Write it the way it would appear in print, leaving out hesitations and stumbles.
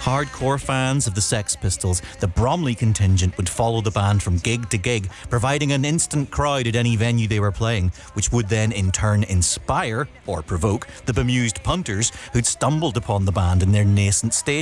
hardcore fans of the Sex Pistols, the Bromley contingent would follow the band from gig to gig, providing an instant crowd at any venue they were playing, which would then in turn inspire, or provoke, the bemused punters who'd stumbled upon the band in their nascent stage